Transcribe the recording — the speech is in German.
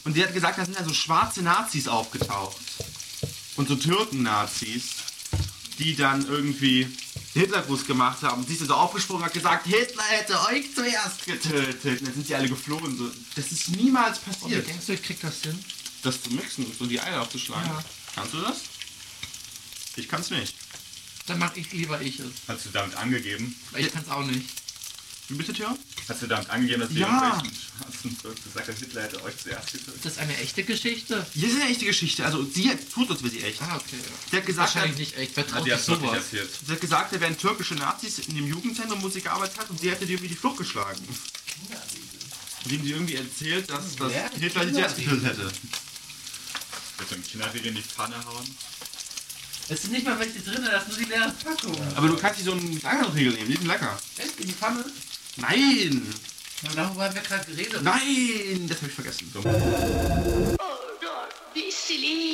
Und die hat gesagt, da sind ja so schwarze Nazis aufgetaucht. Und so Türken-Nazis, die dann irgendwie Hitlergruß gemacht haben. Und sie ist so aufgesprungen und hat gesagt, Hitler hätte euch zuerst getötet. Und dann sind die alle geflohen. So. Das ist niemals Und passiert. denkst du, ich krieg das hin? Das zu mixen und so die Eier aufzuschlagen. Ja. Kannst du das? Ich kann's nicht. Dann mach ich lieber ich es. Hast du damit angegeben? Weil ich kann's auch nicht. Wie bitte, Tja? Hast du damit angegeben, dass Ja. irgendwelchen Schwarzen gesagt hat, Hitler hätte euch zuerst getötet? Ist das eine echte Geschichte? Hier ist eine echte Geschichte. Also sie tut, als wäre sie echt. Ah, okay. Sie hat gesagt, Wahrscheinlich nicht echt. Wer Hat traut die sich das wirklich sowas? erzählt? sie hat gesagt, da wären türkische Nazis in dem Jugendzentrum, wo sie gearbeitet hat, und sie hätte die irgendwie die Flucht geschlagen. Und die haben sie irgendwie erzählt, dass Wer? Hitler die zuerst getötet hätte. Willst du dem Kinderriegel in die Pfanne hauen? Es sind nicht mal welche drin, das ist nur die leere Packung. Aber du kannst die so einen kleineren Riegel nehmen, die sind lecker. Echt? In die Pfanne? Nein! Ja, darüber haben wir gerade geredet. Nein! Das habe ich vergessen. Oh Gott, wie silly.